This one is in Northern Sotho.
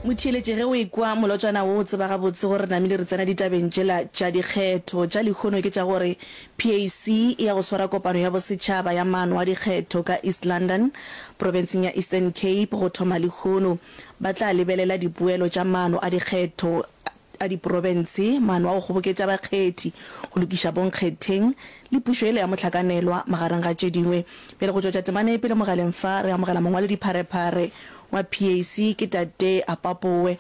Mothieletse ge o ikwa molotswana o tseba ga botse gore namile re tsena ditabeng tšela tša dikgetho tša lekgono ke tša gore PAC e ya go swara kopano ya bosetšhaba ya maano a dikgetho ka East London provinceng ya Eastern Cape go thoma lekgono ba tla lebelela dipuelo tša maano a dikgetho a diprovince maano a go goboketša bakgethi go lokiša bonkgetheng le pušo ele ya mohlakanelwa magareng ga tše dingwe pele go tšwetša temane pele mogaleng fa re amogela mongwale dipharephare wa PAC ke Tate Apapoe